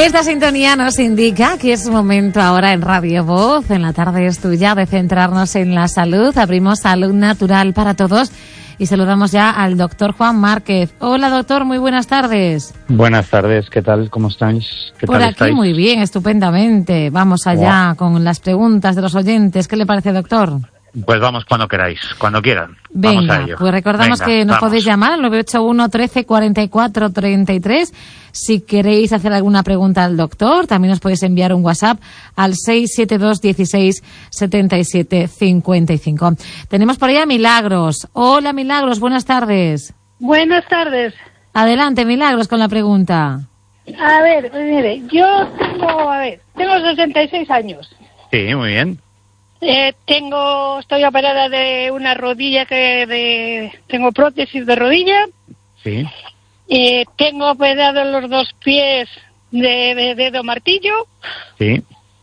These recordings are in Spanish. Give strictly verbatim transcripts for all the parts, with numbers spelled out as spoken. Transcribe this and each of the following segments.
esta sintonía nos indica que es momento ahora en Radio Voz, en la tarde es tuya, de centrarnos en la salud. Abrimos Salud Natural para Todos y saludamos ya al doctor Juan Márquez. Hola, doctor, muy buenas tardes. Buenas tardes, ¿qué tal? ¿Cómo estáis? ¿Qué Por tal aquí estáis? muy bien, estupendamente. Vamos allá wow. con las preguntas de los oyentes. ¿Qué le parece, doctor? Pues vamos cuando queráis, cuando quieran. Venga, vamos a ello. Pues recordamos Venga, que nos vamos. podéis llamar al nueve ocho uno, trece, cuarenta y cuatro, treinta y tres. Si queréis hacer alguna pregunta al doctor, también os podéis enviar un WhatsApp al seis siete dos, dieciséis, setenta y siete, cincuenta y cinco. Tenemos por ahí a Milagros. Hola, Milagros, buenas tardes. Buenas tardes. Adelante, Milagros, con la pregunta. A ver, mire, yo tengo, a ver, tengo sesenta y seis años. Sí, muy bien. Eh, tengo, estoy operada de una rodilla que de, tengo prótesis de rodilla. Sí. Eh, tengo operado los dos pies de, de dedo martillo. Sí.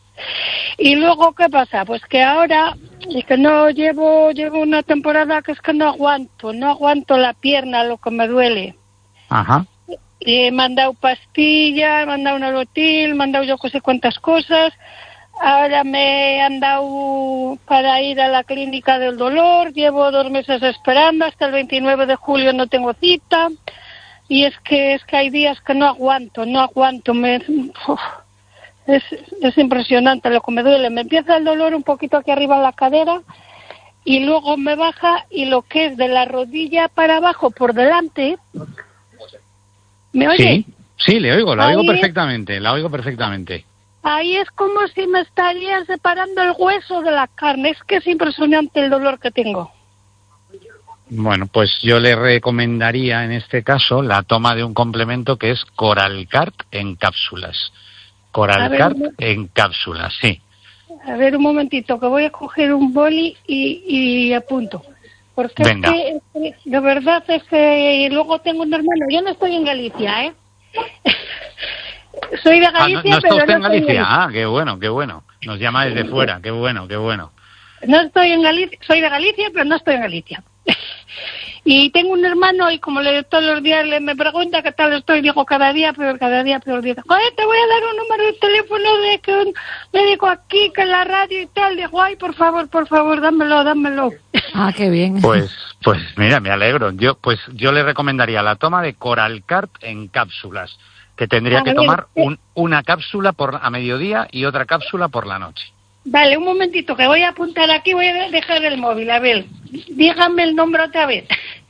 Y luego, ¿qué pasa? Pues que ahora, es que no llevo, llevo una temporada que es que no aguanto, no aguanto la pierna, lo que me duele. Ajá. Eh, me han dado pastillas, me han dado un alotil, me han dado yo no sé cuántas cosas. Ahora me han dado para ir a la clínica del dolor, llevo dos meses esperando, hasta el veintinueve de julio no tengo cita, y es que es que hay días que no aguanto, no aguanto, me, uf, es, es impresionante lo que me duele, me empieza el dolor un poquito aquí arriba en la cadera, y luego me baja, y lo que es de la rodilla para abajo, por delante, ¿me oye? Sí, sí, le oigo, la Ahí oigo es... perfectamente, la oigo perfectamente. Ahí es como si me estaría separando el hueso de la carne. Es que es impresionante el dolor que tengo. Bueno, pues yo le recomendaría en este caso la toma de un complemento que es Coralcart en cápsulas. Coralcart ver, en cápsulas, sí. A ver, un momentito, que voy a coger un boli y, y apunto. Porque Venga. Es que, es que, de verdad es que luego tengo un hermano. Yo no estoy en Galicia, ¿eh? Soy de Galicia, ah, no, no está pero usted no en Galicia. Estoy en Galicia. Ah, qué bueno, qué bueno. Nos llama desde fuera, qué bueno, qué bueno. No estoy en Galicia, soy de Galicia, pero no estoy en Galicia. Y tengo un hermano y como le todos los días le me pregunta qué tal estoy, digo cada día peor, cada día peor. Digo, joder, te voy a dar un número de teléfono de que un médico aquí, que en la radio y tal. Digo, ay, por favor, por favor, dámelo, dámelo. Ah, qué bien. Pues, pues mira, me alegro. Yo, pues yo le recomendaría la toma de Coralcart en cápsulas, que tendría a que ver, tomar un, una cápsula por a mediodía y otra cápsula por la noche. Vale, un momentito, que voy a apuntar aquí, voy a dejar el móvil, a ver, dígame el nombre otra vez.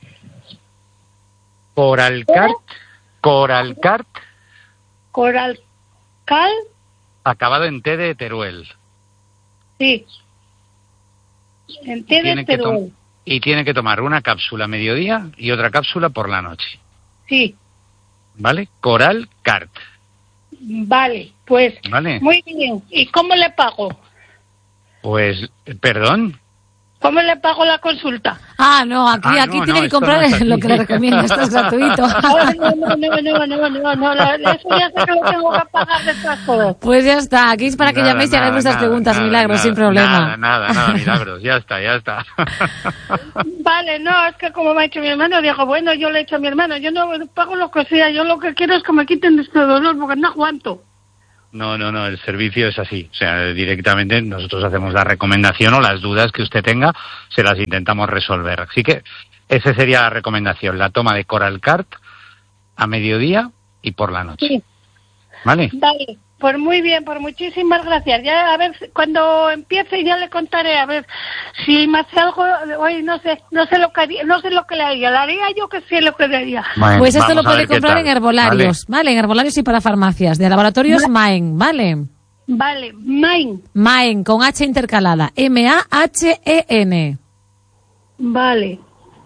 Coralcart, Coralcart. Coralcal. Acabado en T de Teruel. Sí. En T de Teruel. Y tiene que tomar una cápsula a mediodía y otra cápsula por la noche. Sí. ¿Vale? Coralcart. Vale, pues ¿Vale? Muy bien. ¿Y cómo le pago? Pues, ¿perdón? ¿Cómo le pago la consulta? Ah, no, aquí, ah, aquí no, tiene no, que comprar no es lo que le recomiendo, esto es gratuito. No, no, no, no, no, no, no, no, eso ya sé que lo tengo que pagar de todo. Pues ya está, aquí es para que nada, llaméis y hagáis vuestras nada, preguntas, nada, Milagros, nada, sin problema. Nada, nada, nada, Milagros, ya está, ya está. Vale, no, es que como me ha hecho mi hermano, digo, bueno, yo le he hecho a mi hermano, yo no pago lo que sea, yo lo que quiero es que me quiten este dolor, porque no aguanto. No, no, no, el servicio es así, o sea, directamente nosotros hacemos la recomendación o las dudas que usted tenga, se las intentamos resolver. Así que esa sería la recomendación, la toma de Coralcart a mediodía y por la noche. Sí. ¿Vale? Vale, pues muy bien, pues muchísimas gracias. Ya, a ver, cuando empiece ya le contaré, a ver, si me hace algo, hoy no sé, no sé lo que haría, no sé lo que le haría, le haría yo que sé lo que le haría. Bueno, pues esto lo puede comprar en herbolarios, ¿vale? ¿vale? En herbolarios y para farmacias, de laboratorios ¿Vale? Maen, ¿vale? Vale, Maen. Maen, con H intercalada, M A H E N. Vale.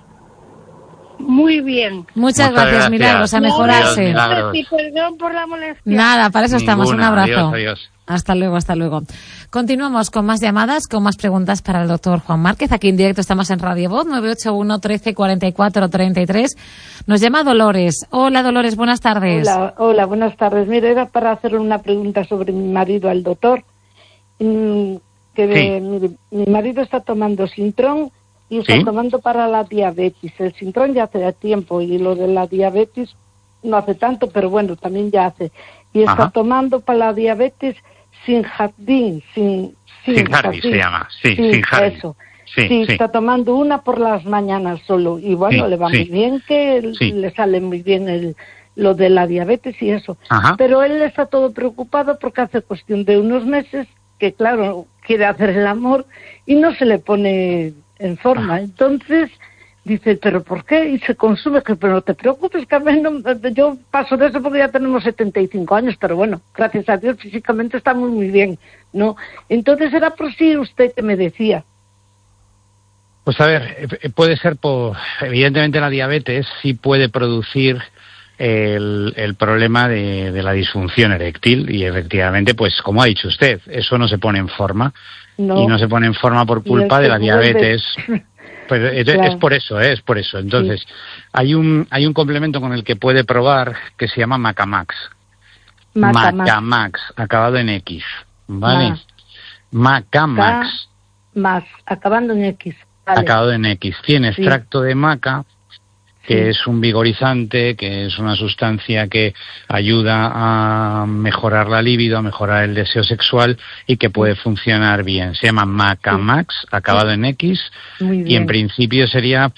Muy bien. Muchas, Muchas gracias, gracias, Milagros, a mejorarse. Adiós, Milagros. Y perdón por la molestia. Nada, para eso Ninguna. estamos. Un abrazo. Adiós, adiós. Hasta luego, hasta luego. Continuamos con más llamadas, con más preguntas para el doctor Juan Márquez. Aquí en directo estamos en Radio Voz, nueve ocho uno, trece, cuarenta y cuatro, treinta y tres. Nos llama Dolores. Hola, Dolores, buenas tardes. Hola, hola, buenas tardes. Mira, era para hacerle una pregunta sobre mi marido al doctor. Mm, que Sí. mi, mi marido está tomando Sintrón y está ¿Sí? tomando para la diabetes. El Sintrón ya hace tiempo y lo de la diabetes no hace tanto, pero bueno, también ya hace. y está Ajá. tomando para la diabetes sin jardín, sin... Sin, sin jardín se llama, sí, sí, sin jardín. Eso. Sí, sí, sí, está tomando una por las mañanas solo, y bueno, sí, le va sí. muy bien, que Sí. le sale muy bien el, lo de la diabetes y eso. Ajá. Pero él está todo preocupado porque hace cuestión de unos meses que, claro, quiere hacer el amor y no se le pone en forma. Ah. Entonces dice, ¿pero por qué? Y se consume, que pero no te preocupes, que a mí no, yo paso de eso porque ya tenemos setenta y cinco años, pero bueno, gracias a Dios físicamente estamos muy bien, ¿no? Entonces era por si usted que me decía. Pues a ver, puede ser por, evidentemente la diabetes sí puede producir el, el problema de, de la disfunción eréctil y efectivamente, pues como ha dicho usted, eso no se pone en forma No. y no se pone en forma por culpa de la diabetes. Pues es, Claro. es por eso, ¿eh? es por eso. Entonces, Sí. hay un hay un complemento con el que puede probar que se llama Macamax. Macamax. Macamax, acabado en X, ¿vale? Ah. Macamax, Más, acabando en X. Vale. acabado en X. Tiene Sí. extracto de maca, que Sí. es un vigorizante, que es una sustancia que ayuda a mejorar la libido, a mejorar el deseo sexual y que puede funcionar bien. Se llama Macamax, acabado en X, Muy y bien. en principio sería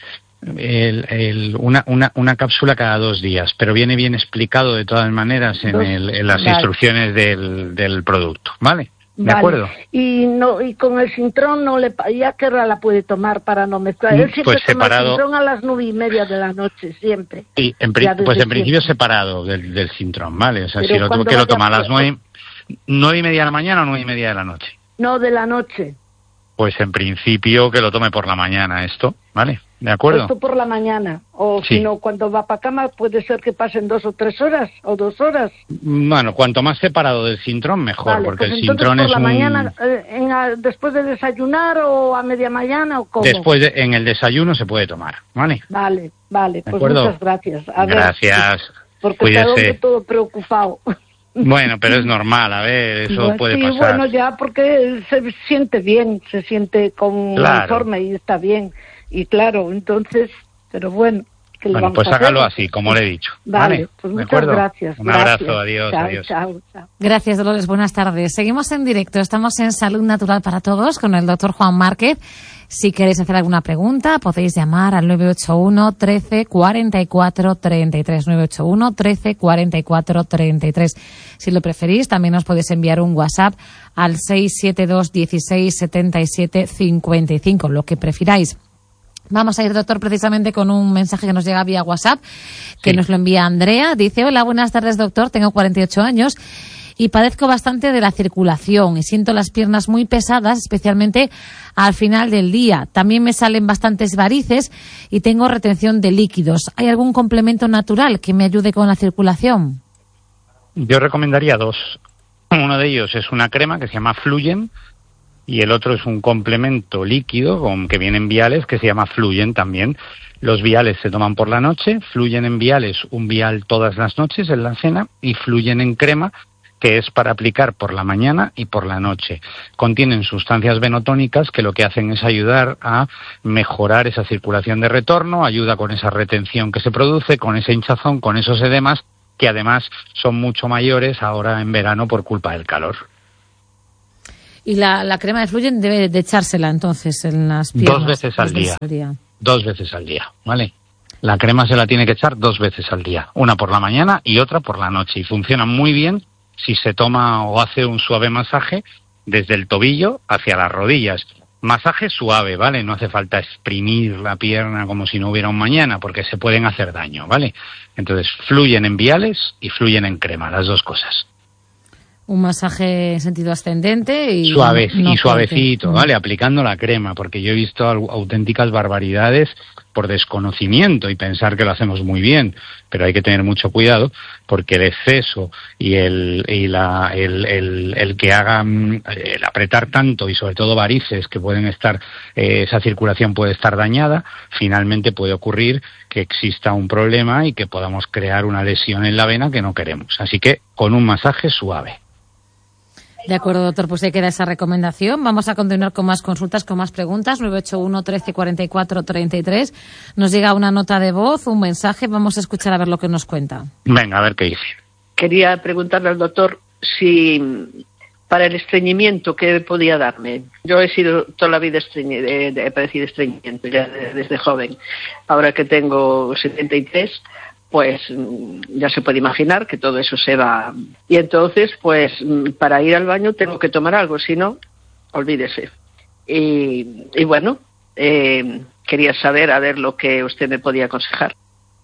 el, el, una, una, una cápsula cada dos días, pero viene bien explicado de todas maneras en, Dos- el, en las vale. instrucciones del, del producto, ¿vale? ¿De Vale. acuerdo? Y no y con el Sintrón no le pa- ya que hora la puede tomar para no mezclar. Él siempre Pues toma separado. el Sintrón a las nueve y media de la noche, siempre. Sí, en pri- Ya desde pues en principio siempre. separado del, del Sintrón, ¿vale? O sea, Pero si lo, ¿cuándo que lo vaya toma a las a- nueve, nueve y media de la mañana o nueve y media de la noche. No, de la noche. Pues en principio que lo tome por la mañana esto, ¿vale? ¿De acuerdo? Esto por la mañana. O Sí. si no, cuando va para cama puede ser que pasen dos o tres horas o dos horas. Bueno, cuanto más separado del Sintrón, mejor, Vale, porque pues el entonces Sintrón por es la un... mañana, eh, en a- después de desayunar o a media mañana o cómo. Después de, en el desayuno se puede tomar, ¿vale? Vale, vale, ¿De pues acuerdo? muchas gracias. A ver, Gracias. porque está el hombre Cuídese. todo preocupado. Bueno, pero es normal, a ver, eso Bueno, puede sí, pasar. bueno, ya porque se siente bien, se siente con Claro. informe y está bien. Y claro, entonces, pero bueno, ¿qué le Bueno, vamos pues a hacer? hágalo así, como le he dicho. Vale, ¿Vale? pues ¿De muchas acuerdo? gracias. Un gracias. abrazo, adiós, Chao, adiós. chao, chao. Gracias, Dolores. Buenas tardes. Seguimos en directo. Estamos en Salud Natural para Todos con el doctor Juan Márquez. Si queréis hacer alguna pregunta, podéis llamar al nueve ocho uno, trece, cuarenta y cuatro, treinta y tres. nueve ocho uno, trece, cuarenta y cuatro, treinta y tres. Si lo preferís, también os podéis enviar un WhatsApp al seis siete dos, dieciséis, setenta y siete, cincuenta y cinco, lo que prefiráis. Vamos a ir, doctor, precisamente con un mensaje que nos llega vía WhatsApp, que Sí. nos lo envía Andrea. Dice, hola, buenas tardes, doctor, tengo cuarenta y ocho años y padezco bastante de la circulación y siento las piernas muy pesadas, especialmente al final del día. También me salen bastantes varices y tengo retención de líquidos. ¿Hay algún complemento natural que me ayude con la circulación? Yo recomendaría dos. Uno de ellos es una crema que se llama Fluyen y el otro es un complemento líquido con, que viene en viales que se llama Fluyen también. Los viales se toman por la noche, Fluyen en viales, un vial todas las noches en la cena y Fluyen en crema, que es para aplicar por la mañana y por la noche. Contienen sustancias venotónicas que lo que hacen es ayudar a mejorar esa circulación de retorno, ayuda con esa retención que se produce, con ese hinchazón, con esos edemas, que además son mucho mayores ahora en verano por culpa del calor. Y la, la crema de Fluyen debe de echársela entonces en las piernas. Dos veces al dos día. veces al día. Dos veces al día, ¿vale? La crema se la tiene que echar dos veces al día, una por la mañana y otra por la noche. Y funciona muy bien si se toma o hace un suave masaje desde el tobillo hacia las rodillas. Masaje suave, ¿vale? No hace falta exprimir la pierna como si no hubiera un mañana, porque se pueden hacer daño, ¿vale? Entonces, Fluyen en viales y Fluyen en crema, las dos cosas. Un masaje en sentido ascendente y Suave no y suavecito, fuerte. ¿vale? Aplicando la crema, porque yo he visto au- auténticas barbaridades por desconocimiento y pensar que lo hacemos muy bien, pero hay que tener mucho cuidado porque el exceso y el y la el, el, el que hagan el apretar tanto y sobre todo varices que pueden estar eh, esa circulación puede estar dañada, finalmente puede ocurrir que exista un problema y que podamos crear una lesión en la vena que no queremos. Así que con un masaje suave. De acuerdo, doctor, pues ahí queda esa recomendación. Vamos a continuar con más consultas, con más preguntas. nueve ocho uno, trece, cuarenta y cuatro, treinta y tres. Nos llega una nota de voz, un mensaje. Vamos a escuchar a ver lo que nos cuenta. Venga, a ver qué dice. quería preguntarle al doctor si para el estreñimiento, ¿qué podía darme? Yo he sido toda la vida estreñi- he, he padecido estreñimiento ya desde joven. Ahora que tengo setenta y tres, pues ya se puede imaginar que todo eso se va. Y entonces, pues para ir al baño tengo que tomar algo, si no, olvídese. Y, y bueno, eh, quería saber a ver lo que usted me podía aconsejar.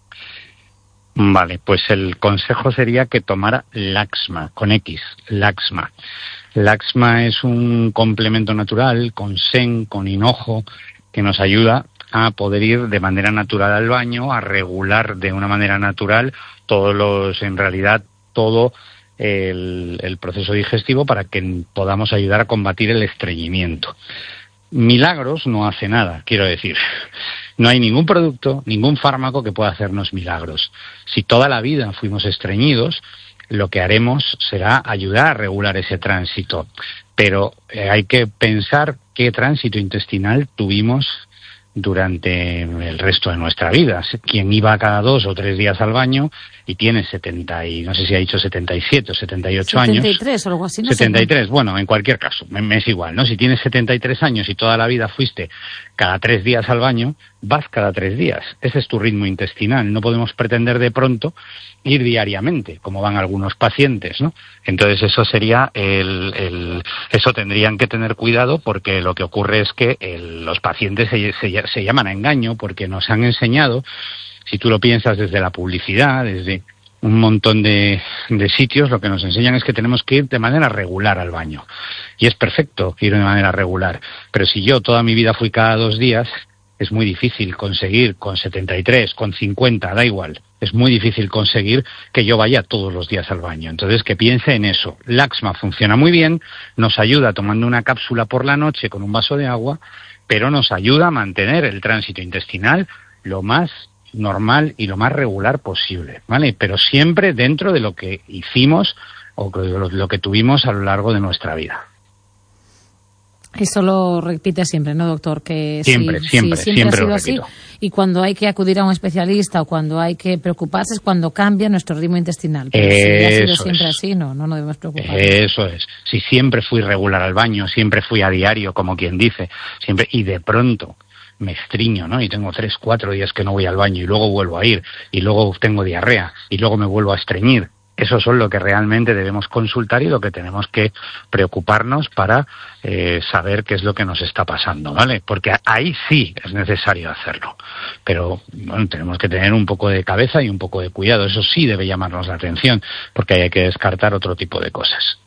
Vale, pues el consejo sería que tomara Laxma, con X, Laxma. Laxma es un complemento natural con sen, con hinojo, que nos ayuda a poder ir de manera natural al baño, a regular de una manera natural todos los, en realidad, todo el, el proceso digestivo para que podamos ayudar a combatir el estreñimiento. Milagros no hace nada, quiero decir. No hay ningún producto, ningún fármaco que pueda hacernos milagros. Si toda la vida fuimos estreñidos, lo que haremos será ayudar a regular ese tránsito. Pero eh, hay que pensar qué tránsito intestinal tuvimos durante el resto de nuestra vida. Quien iba cada dos o tres días al baño y tiene setenta y no sé si ha dicho setenta y siete o setenta y ocho años. setenta y tres o algo así, no setenta y tres, sé. Bueno, en cualquier caso, me, me es igual, ¿no? Si tienes setenta y tres años y toda la vida fuiste cada tres días al baño, vas cada tres días. Ese es tu ritmo intestinal. No podemos pretender de pronto ir diariamente, como van algunos pacientes, ¿no? Entonces eso sería el, el eso tendrían que tener cuidado, porque lo que ocurre es que el, los pacientes se, se, se llaman a engaño porque nos han enseñado, si tú lo piensas desde la publicidad, desde un montón de, de sitios, lo que nos enseñan es que tenemos que ir de manera regular al baño. Y es perfecto ir de manera regular, pero si yo toda mi vida fui cada dos días, es muy difícil conseguir con setenta y tres, con cincuenta, da igual. Es muy difícil conseguir que yo vaya todos los días al baño. Entonces, que piense en eso. Laxma funciona muy bien, nos ayuda tomando una cápsula por la noche con un vaso de agua, pero nos ayuda a mantener el tránsito intestinal lo más normal y lo más regular posible, ¿vale? Pero siempre dentro de lo que hicimos o lo, lo que tuvimos a lo largo de nuestra vida. Eso lo repite siempre, ¿no, doctor? Que siempre, sí, siempre, sí, siempre, siempre ha sido lo así. repito. Y cuando hay que acudir a un especialista o cuando hay que preocuparse es cuando cambia nuestro ritmo intestinal. Pero si ha sido siempre es. así, no, no nos debemos preocupar. Eso es. Si siempre fui regular al baño, siempre fui a diario, como quien dice, siempre, y de pronto me estriño, ¿no? Y tengo tres, cuatro días que no voy al baño y luego vuelvo a ir y luego tengo diarrea y luego me vuelvo a estreñir. Eso son lo que realmente debemos consultar y lo que tenemos que preocuparnos para eh, saber qué es lo que nos está pasando, ¿vale? Porque ahí sí es necesario hacerlo. Pero bueno, tenemos que tener un poco de cabeza y un poco de cuidado. Eso sí debe llamarnos la atención, porque hay que descartar otro tipo de cosas.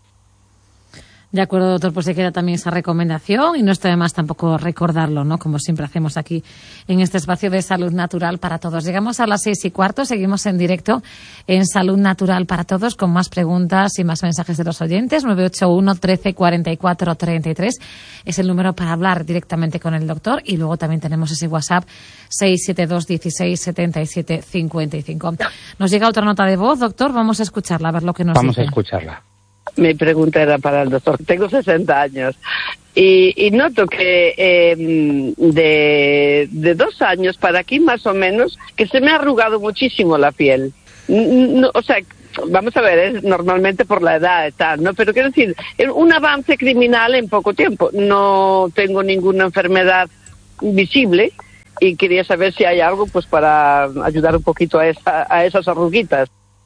De acuerdo, doctor, pues se queda también esa recomendación y no está de más tampoco recordarlo, ¿no? Como siempre hacemos aquí en este espacio de Salud Natural para Todos. Llegamos a las seis y cuarto, seguimos en directo en Salud Natural para Todos con más preguntas y más mensajes de los oyentes. nueve ocho uno, trece, cuarenta y cuatro, treinta y tres es el número para hablar directamente con el doctor, y luego también tenemos ese WhatsApp seis siete dos, dieciséis, setenta y siete, cincuenta y cinco. Nos llega otra nota de voz, doctor, vamos a escucharla, a ver lo que nos Vamos dice. a escucharla. Mi pregunta era para el doctor. Tengo sesenta años y, y noto que eh, de, de dos años para aquí más o menos que se me ha arrugado muchísimo la piel. No, o sea, vamos a ver, es normalmente por la edad y tal, ¿no? Pero quiero decir, un avance criminal en poco tiempo. No tengo ninguna enfermedad visible y quería saber si hay algo pues para ayudar un poquito a, esa, a esas arruguitas.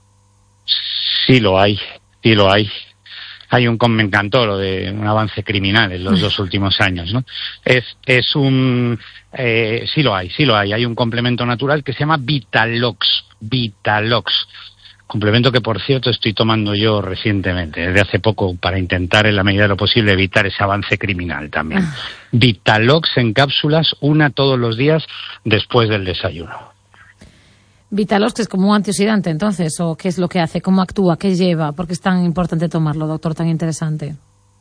Sí lo hay, sí lo hay. Hay un, me encantó lo de un avance criminal en los dos últimos años, ¿no? Es, es un, eh, sí lo hay, sí lo hay. Hay un complemento natural que se llama Vitalox, Vitalox. Complemento que, por cierto, estoy tomando yo recientemente, desde hace poco, para intentar, en la medida de lo posible, evitar ese avance criminal también. Ah. Vitalox en cápsulas, una todos los días después del desayuno. Vitalox, que es como un antioxidante, entonces, ¿o qué es lo que hace? ¿Cómo actúa? ¿Qué lleva? ¿Por qué es tan importante tomarlo, doctor, tan interesante?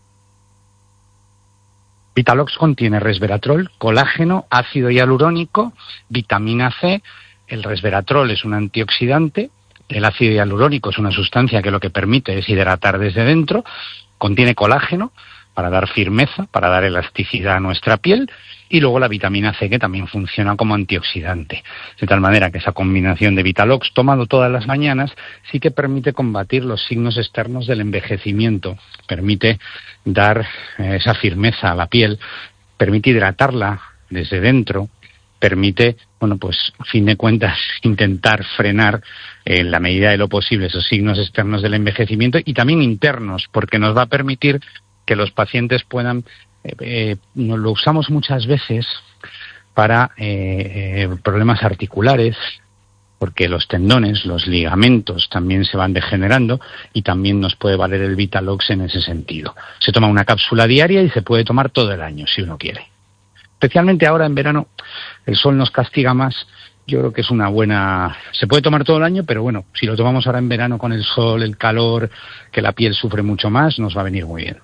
Vitalox contiene resveratrol, colágeno, ácido hialurónico, vitamina C. El resveratrol es un antioxidante, el ácido hialurónico es una sustancia que lo que permite es hidratar desde dentro, contiene colágeno para dar firmeza, para dar elasticidad a nuestra piel, Y luego la vitamina C, que también funciona como antioxidante. De tal manera que esa combinación de Vitalox, tomado todas las mañanas, sí que permite combatir los signos externos del envejecimiento. Permite dar eh, esa firmeza a la piel, permite hidratarla desde dentro, permite, bueno, pues, a fin de cuentas, intentar frenar eh, en la medida de lo posible esos signos externos del envejecimiento y también internos, porque nos va a permitir que los pacientes puedan, eh, eh, nos lo usamos muchas veces para eh, eh, problemas articulares, porque los tendones, los ligamentos también se van degenerando y también nos puede valer el Vitalox en ese sentido. Se toma una cápsula diaria y se puede tomar todo el año, si uno quiere. Especialmente ahora en verano, el sol nos castiga más. Yo creo que es una buena... Se puede tomar todo el año, pero bueno, si lo tomamos ahora en verano con el sol, el calor, que la piel sufre mucho más, nos va a venir muy bien.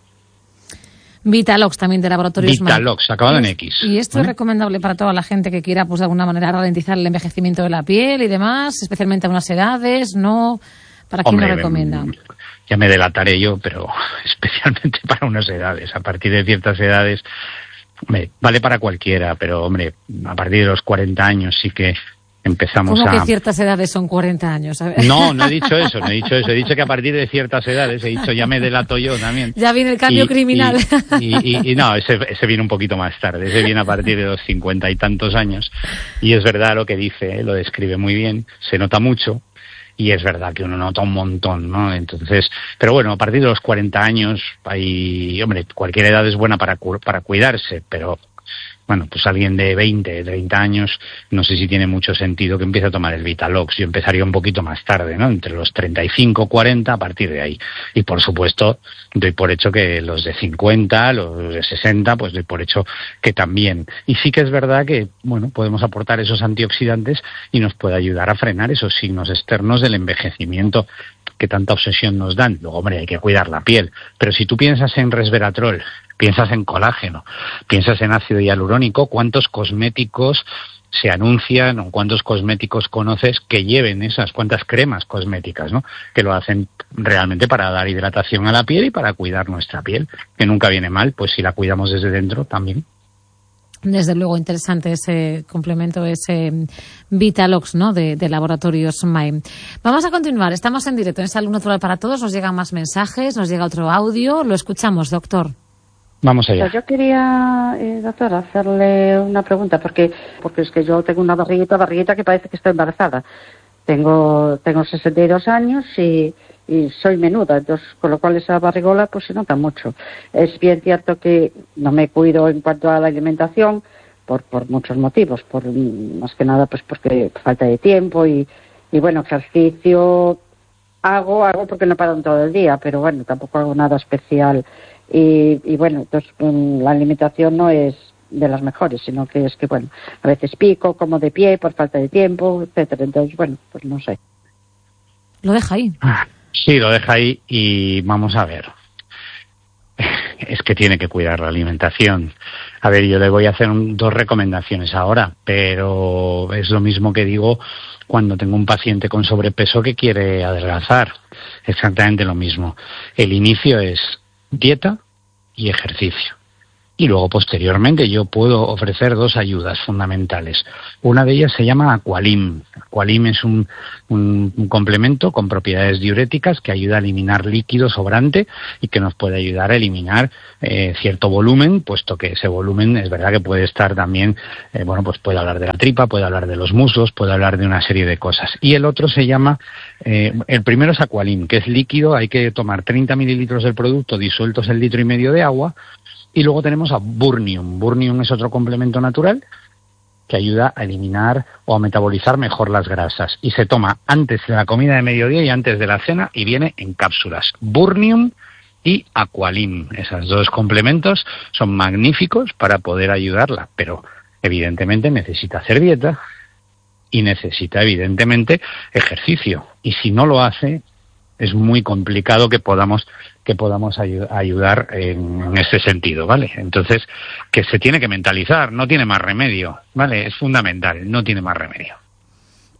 Vitalox también de Laboratorios Vitalox, acabado en X. Y esto ¿eh? es recomendable para toda la gente que quiera, pues de alguna manera, ralentizar el envejecimiento de la piel y demás, especialmente a unas edades, ¿no? ¿Para quién lo recomienda? Ya me delataré yo, pero especialmente para unas edades. A partir de ciertas edades... Hombre, vale para cualquiera, pero, hombre, a partir de los cuarenta años sí que empezamos ¿Cómo a... ¿Cómo que ciertas edades son cuarenta años? A ver. No, no he dicho eso, no he dicho eso. He dicho que a partir de ciertas edades, he dicho, ya me delato yo también. Ya viene el cambio y, criminal. Y, y, y, y no, ese, ese viene un poquito más tarde, ese viene a partir de los cincuenta y tantos años. Y es verdad lo que dice, ¿eh? Lo describe muy bien, se nota mucho. Y es verdad que uno nota un montón, ¿no? Entonces, pero bueno, a partir de los cuarenta años, hay, hombre, cualquier edad es buena para, para cuidarse, pero bueno, pues alguien de veinte, treinta años, no sé si tiene mucho sentido que empiece a tomar el Vitalox. Yo empezaría un poquito más tarde, ¿no? Entre los treinta y cinco, cuarenta, a partir de ahí. Y por supuesto, doy por hecho que los de cincuenta, los de sesenta, pues doy por hecho que también. Y sí que es verdad que, bueno, podemos aportar esos antioxidantes y nos puede ayudar a frenar esos signos externos del envejecimiento que tanta obsesión nos dan. Luego, hombre, hay que cuidar la piel. Pero si tú piensas en resveratrol, piensas en colágeno, piensas en ácido hialurónico, ¿cuántos cosméticos se anuncian o cuántos cosméticos conoces que lleven esas, cuántas cremas cosméticas, ¿no? Que lo hacen realmente para dar hidratación a la piel y para cuidar nuestra piel, que nunca viene mal, pues si la cuidamos desde dentro también. Desde luego, interesante ese complemento, ese Vitalox, ¿no? De, de Laboratorios Maem. Vamos a continuar, estamos en directo en Salud Natural para Todos, nos llegan más mensajes, nos llega otro audio, lo escuchamos, doctor. Vamos allá. Yo quería, eh, doctor, hacerle una pregunta, porque porque es que yo tengo una barriguita, barriguita que parece que estoy embarazada. Tengo tengo sesenta y dos años y, y soy menuda, entonces con lo cual esa barrigola pues se nota mucho. Es bien cierto que no me cuido en cuanto a la alimentación por por muchos motivos, por más que nada pues porque falta de tiempo y, y bueno, ejercicio hago, hago porque no paro todo el día, pero bueno, tampoco hago nada especial. Y, y bueno, entonces um, la alimentación no es de las mejores, sino que es que, bueno, a veces pico, como de pie por falta de tiempo, etcétera. Entonces, bueno, pues no sé. Lo deja ahí. Sí, lo deja ahí y vamos a ver. Es que tiene que cuidar la alimentación. A ver, yo le voy a hacer un, dos recomendaciones ahora, pero es lo mismo que digo cuando tengo un paciente con sobrepeso que quiere adelgazar. Exactamente lo mismo. El inicio es dieta y ejercicio. Y luego, posteriormente, yo puedo ofrecer dos ayudas fundamentales. Una de ellas se llama Aqualim. Aqualim es un, un, un complemento con propiedades diuréticas que ayuda a eliminar líquido sobrante y que nos puede ayudar a eliminar eh, cierto volumen, puesto que ese volumen es verdad que puede estar también, eh, bueno, pues puede hablar de la tripa, puede hablar de los muslos, puede hablar de una serie de cosas. Y el otro se llama, eh, el primero es Aqualim, que es líquido, hay que tomar treinta mililitros del producto disueltos en litro y medio de agua. Y luego tenemos a Burnium. Burnium es otro complemento natural que ayuda a eliminar o a metabolizar mejor las grasas. Y se toma antes de la comida de mediodía y antes de la cena y viene en cápsulas. Burnium y Aqualim. Esos dos complementos son magníficos para poder ayudarla, pero evidentemente necesita hacer dieta y necesita evidentemente ejercicio. Y si no lo hace, es muy complicado que podamos que podamos ayu- ayudar en, en este sentido, ¿vale? Entonces, que se tiene que mentalizar, no tiene más remedio, ¿vale? Es fundamental, no tiene más remedio.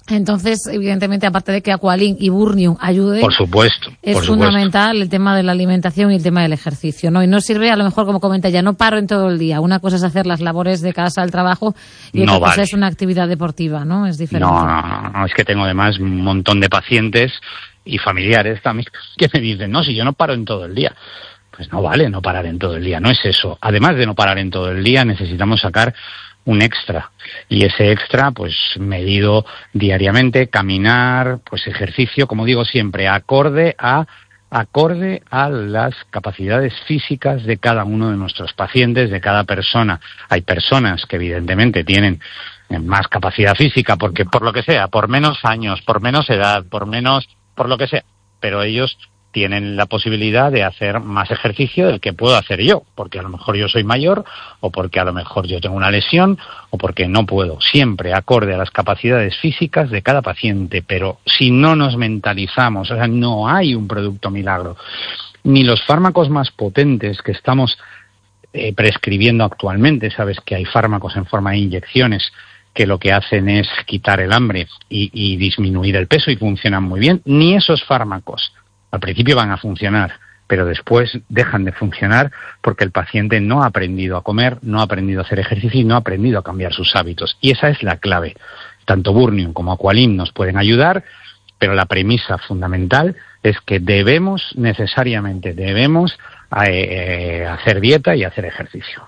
Entonces, evidentemente, aparte de que Aqualin y Burnium ayuden, por supuesto, es por fundamental supuesto. el tema de la alimentación y el tema del ejercicio, ¿no? Y no sirve, a lo mejor, como comenta ya, no paro en todo el día. Una cosa es hacer las labores de casa, el trabajo, y otra No cosa vale. es una actividad deportiva, ¿no? Es diferente. No, no, no, no, es que tengo además un montón de pacientes y familiares también que me dicen, no, si yo no paro en todo el día. Pues no vale no parar en todo el día, no es eso. Además de no parar en todo el día, necesitamos sacar un extra, y ese extra pues medido diariamente, caminar, pues ejercicio, como digo siempre, acorde a acorde a las capacidades físicas de cada uno de nuestros pacientes, de cada persona. Hay personas que evidentemente tienen más capacidad física porque por lo que sea, por menos años, por menos edad, por menos, por lo que sea, pero ellos tienen la posibilidad de hacer más ejercicio del que puedo hacer yo, porque a lo mejor yo soy mayor, o porque a lo mejor yo tengo una lesión, o porque no puedo. Siempre acorde a las capacidades físicas de cada paciente, pero si no nos mentalizamos, o sea, no hay un producto milagro. Ni los fármacos más potentes que estamos eh, prescribiendo actualmente, sabes que hay fármacos en forma de inyecciones que lo que hacen es quitar el hambre y, y disminuir el peso y funcionan muy bien, ni esos fármacos al principio van a funcionar, pero después dejan de funcionar porque el paciente no ha aprendido a comer, no ha aprendido a hacer ejercicio y no ha aprendido a cambiar sus hábitos. Y esa es la clave. Tanto Burnium como Aqualin nos pueden ayudar, pero la premisa fundamental es que debemos, necesariamente debemos eh, hacer dieta y hacer ejercicio.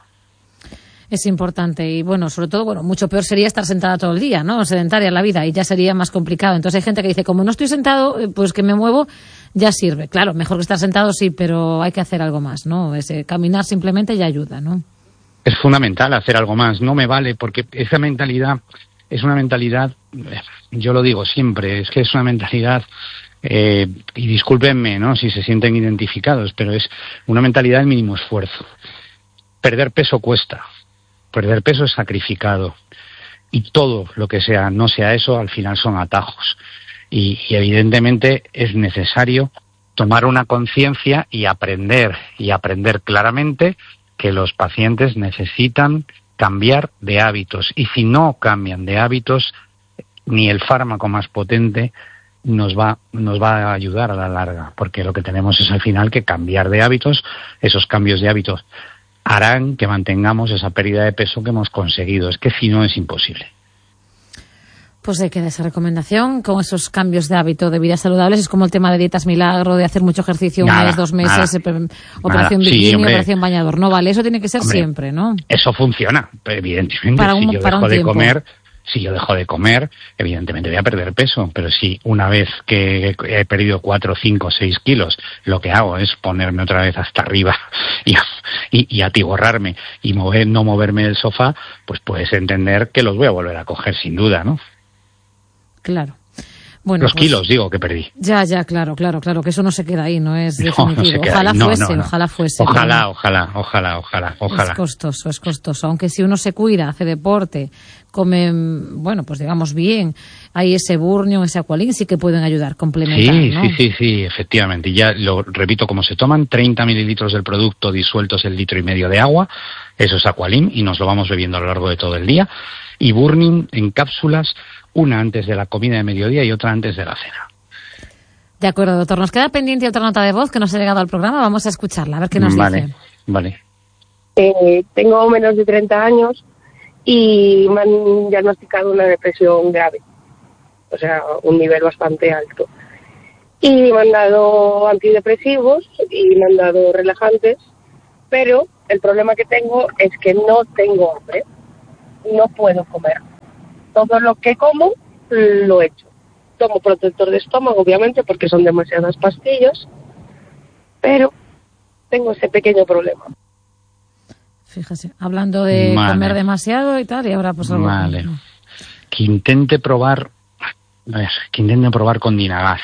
Es importante y, bueno, sobre todo, bueno, mucho peor sería estar sentada todo el día, ¿no? Sedentaria la vida, y ya sería más complicado. Entonces hay gente que dice, como no estoy sentado, pues que me muevo, ya sirve. Claro, mejor que estar sentado sí, pero hay que hacer algo más, ¿no? Ese, caminar simplemente ya ayuda, ¿no? Es fundamental hacer algo más, no me vale, porque esa mentalidad es una mentalidad, yo lo digo siempre, es que es una mentalidad, eh, y discúlpenme, ¿no?, si se sienten identificados, pero es una mentalidad del mínimo esfuerzo. Perder peso cuesta. Perder peso es sacrificado, y todo lo que sea, no sea eso, al final son atajos. Y, y evidentemente es necesario tomar una conciencia y aprender, y aprender claramente que los pacientes necesitan cambiar de hábitos. Y si no cambian de hábitos, ni el fármaco más potente nos va, nos va a ayudar a la larga, porque lo que tenemos es al final que cambiar de hábitos. Esos cambios de hábitos harán que mantengamos esa pérdida de peso que hemos conseguido. Es que si no, es imposible. Pues hay que dar esa recomendación con esos cambios de hábito de vida saludables. Es como el tema de dietas milagro, de hacer mucho ejercicio un mes, dos meses, nada, operación nada. bikini, Sí, hombre, operación bañador. No vale, eso tiene que ser hombre, siempre, ¿no? Eso funciona, evidentemente. Para un, si yo para dejo un de tiempo. comer, si yo dejo de comer, evidentemente voy a perder peso. Pero si una vez que he perdido cuatro, cinco, seis kilos, lo que hago es ponerme otra vez hasta arriba y, y, y atiborrarme y mover, no moverme del sofá, pues puedes entender que los voy a volver a coger sin duda, ¿no? Claro. Bueno, los pues, kilos, digo, que perdí. Ya, ya, claro, claro, claro, que eso no se queda ahí, no es no, definitivo. No se queda ojalá ahí. No, fuese, no, no. ojalá fuese. Ojalá, pero... ojalá, ojalá, ojalá, ojalá. Es costoso, es costoso. Aunque si uno se cuida, hace deporte, come, bueno, pues digamos bien, hay ese Burnium, ese Aqualin, sí que pueden ayudar, complementar, Sí, ¿no? sí, sí, sí, efectivamente. Y ya lo repito, como se toman treinta mililitros del producto disueltos en litro y medio de agua, eso es Aqualin, y nos lo vamos bebiendo a lo largo de todo el día. Y Burnium en cápsulas, una antes de la comida de mediodía y otra antes de la cena. De acuerdo, doctor. Nos queda pendiente otra nota de voz que nos ha llegado al programa. Vamos a escucharla, a ver qué nos vale, dice. Vale, eh, tengo menos de treinta años y me han diagnosticado una depresión grave. O sea, un nivel bastante alto. Y me han dado antidepresivos y me han dado relajantes, pero el problema que tengo es que no tengo hambre. No puedo comer. Todo lo que como, lo echo. Tomo protector de estómago, obviamente, porque son demasiadas pastillas, pero tengo ese pequeño problema. Fíjese, hablando de vale. comer demasiado y tal, y ahora pues algo. Vale. Que intente probar, a ver, que intente probar con Dinagas.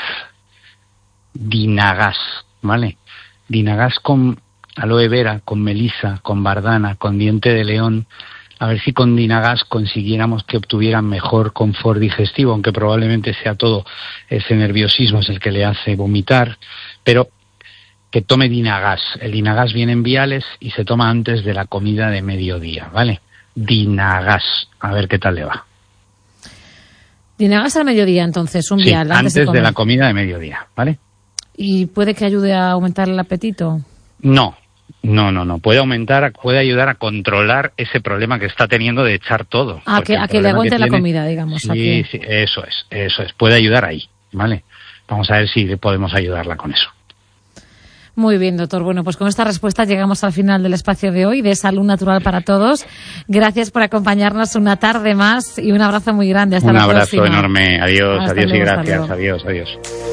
Dinagas, ¿vale? Dinagas con aloe vera, con melisa, con bardana, con diente de león. A ver si con Dinagas consiguiéramos que obtuvieran mejor confort digestivo, aunque probablemente sea todo ese nerviosismo es el que le hace vomitar, pero que tome Dinagas. El Dinagas viene en viales y se toma antes de la comida de mediodía, ¿vale? Dinagas, a ver qué tal le va. Dinagas al mediodía, entonces, un Sí, vial. antes de, de la comida de mediodía, ¿vale? ¿Y puede que ayude a aumentar el apetito? No, no, no, no. Puede aumentar, puede ayudar a controlar ese problema que está teniendo de echar todo. A que, a que le aguante que la tiene, comida, digamos. Sí, que... sí, eso es, eso es. Puede ayudar ahí, ¿vale? Vamos a ver si podemos ayudarla con eso. Muy bien, doctor. Bueno, pues con esta respuesta llegamos al final del espacio de hoy, de Salud Natural para Todos. Gracias por acompañarnos una tarde más y un abrazo muy grande. Hasta un la próxima. Un abrazo enorme. Adiós, Hasta adiós luego, y gracias. hasta Adiós, adiós.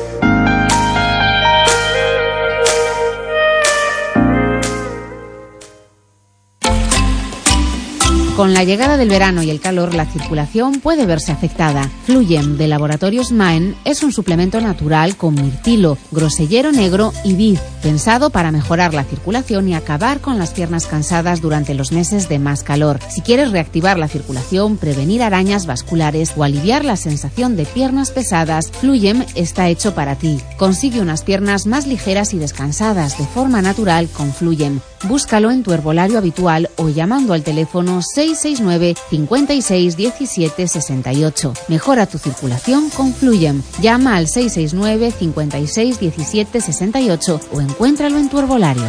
Con la llegada del verano y el calor, la circulación puede verse afectada. Fluyem, de Laboratorios Maen, es un suplemento natural con mirtilo, grosellero negro y vid, pensado para mejorar la circulación y acabar con las piernas cansadas durante los meses de más calor. Si quieres reactivar la circulación, prevenir arañas vasculares o aliviar la sensación de piernas pesadas, Fluyem está hecho para ti. Consigue unas piernas más ligeras y descansadas de forma natural con Fluyem. Búscalo en tu herbolario habitual o llamando al teléfono seis seis nueve, cinco seis, diecisiete, sesenta y ocho. Mejora tu circulación con Fluyem. Llama al seis seis nueve, cinco seis, diecisiete, sesenta y ocho o encuéntralo en tu herbolario.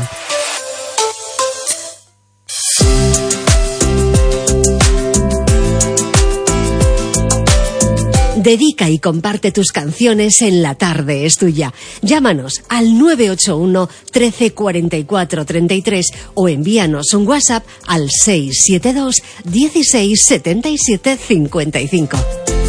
Dedica y comparte tus canciones en La Tarde es Tuya. Llámanos al nueve ocho uno, trece, cuarenta y cuatro, treinta y tres o envíanos un WhatsApp al seis siete dos, dieciséis, setenta y siete, cincuenta y cinco.